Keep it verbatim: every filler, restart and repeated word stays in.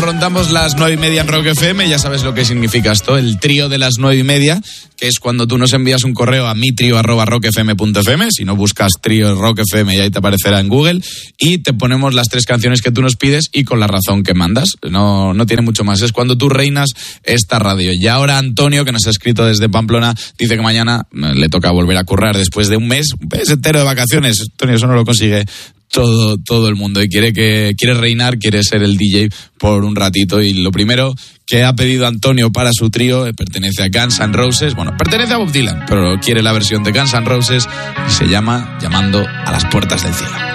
rondamos las nueve y media en Rock F M, ya sabes lo que significa esto, el trío de las nueve y media, que es cuando tú nos envías un correo a mitrio arroba rockfm punto f m, si no buscas trío Rock F M y ahí te aparecerá en Google, y te ponemos las tres canciones que tú nos pides y con la razón que mandas. No, no tiene mucho más, es cuando tú reinas esta radio. Y ahora Antonio, que nos ha escrito desde Pamplona, dice que mañana le toca volver a currar después de un mes, un mes entero de vacaciones. Antonio, eso no lo consigue todo todo el mundo y quiere que quiere reinar, quiere ser el D J por un ratito. Y lo primero que ha pedido Antonio para su trío pertenece a Guns N' Roses, bueno, pertenece a Bob Dylan, pero quiere la versión de Guns N' Roses y se llama Llamando a las puertas del cielo.